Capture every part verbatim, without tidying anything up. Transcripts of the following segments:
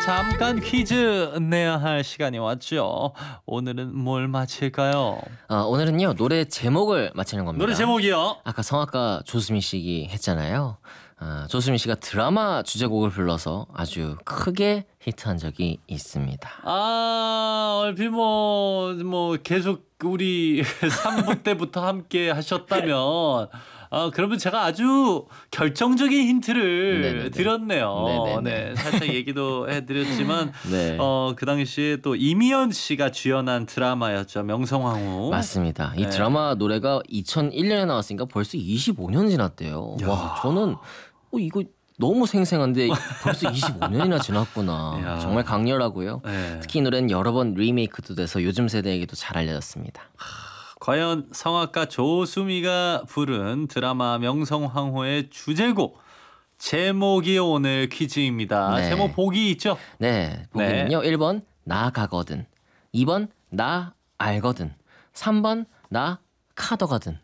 잠깐 퀴즈 내야 할 시간이 왔죠. 오늘은 뭘 맞힐까요? 어, 오늘은요 노래 제목을 맞히는 겁니다. 노래 제목이요? 아까 성악가 조수미 씨가 했잖아요. 어, 조수미 씨가 드라마 주제곡을 불러서 아주 크게 히트한 적이 있습니다. 아, 얼핏 뭐, 뭐, 계속 우리 삼 부 때부터 함께 하셨다면, 아, 그러면 제가 아주 결정적인 힌트를 네네네. 드렸네요. 네네네. 네, 살짝 얘기도 해드렸지만, 네. 어, 그 당시에 또 이미연 씨가 주연한 드라마였죠. 명성황후. 맞습니다. 이 네. 드라마 노래가 이천일 년에 나왔으니까 벌써 이십오 년 지났대요. 야. 와, 저는 어, 이거 너무 생생한데 벌써 이십오 년이나 지났구나. 야. 정말 강렬하고요. 네. 특히 이 노래는 여러 번 리메이크도 돼서 요즘 세대에게도 잘 알려졌습니다. 과연 성악가 조수미가 부른 드라마 명성황후의 주제곡 제목이 오늘 퀴즈입니다. 네. 제목 보기 있죠? 네, 보기는요. 일 번 나 가거든, 이 번 나 알거든, 삼 번 나 카더거든.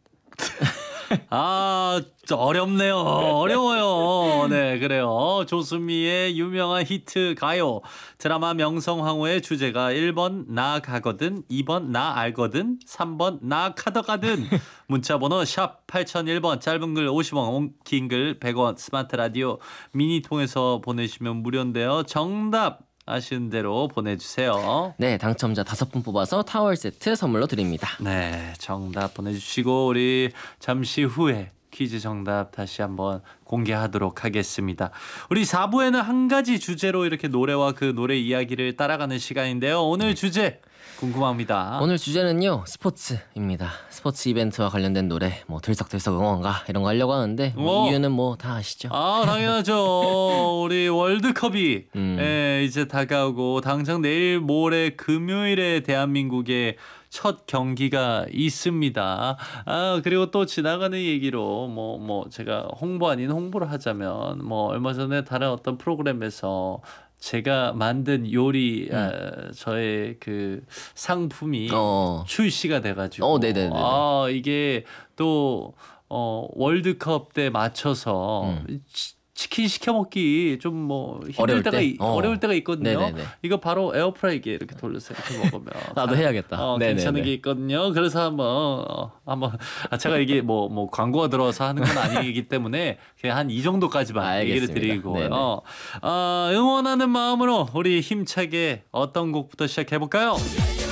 아, 어렵네요. 어려워요. 네, 그래요. 조수미의 유명한 히트 가요 드라마 명성황후의 주제가 일 번 나 가거든, 이 번 나 알거든, 삼 번 나 카더가든. 문자번호 샵 팔공공일 번, 짧은 글 오십 원, 긴 글 백 원, 스마트 라디오 미니 통해서 보내시면 무료인데요. 정답 아시는 대로 보내주세요. 네, 당첨자 다섯 분 뽑아서 타월 세트 선물로 드립니다. 네, 정답 보내주시고 우리 잠시 후에 퀴즈 정답 다시 한번 공개하도록 하겠습니다. 우리 사 부에는 한 가지 주제로 이렇게 노래와 그 노래 이야기를 따라가는 시간인데요. 오늘 주제 궁금합니다. 오늘 주제는요 스포츠입니다. 스포츠 이벤트와 관련된 노래, 뭐 들썩들썩 응원가 이런 거 하려고 하는데 뭐 오. 이유는 뭐 다 아시죠? 아, 당연하죠. 우리 월드컵이 음. 예, 이제 다가오고 당장 내일 모레 금요일에 대한민국의 첫 경기가 있습니다. 아, 그리고 또 지나가는 얘기로 뭐, 뭐, 제가 홍보 아닌 홍보를 하자면 뭐, 얼마 전에 다른 어떤 프로그램에서 제가 만든 요리, 음. 아, 저의 그 상품이 어. 출시가 돼가지고. 어, 네네네네. 아, 이게 또, 어, 월드컵 때 맞춰서 음. 치, 치킨 시켜 먹기 좀 뭐 힘들 어려울 때가 때? 이- 어. 어려울 때가 있거든요. 네네네. 이거 바로 에어프라이기에 이렇게 돌려서 이렇게 먹으면 나도 해야겠다. 어, 네네네. 괜찮은 게 있거든요. 그래서 한번 어, 한번 아, 제가 이게 뭐 뭐 광고가 들어와서 하는 건 아니기 때문에 그냥 한 이 정도까지만 얘기를 알겠습니다. 드리고요. 네네. 어, 응원하는 마음으로 우리 힘차게 어떤 곡부터 시작해 볼까요?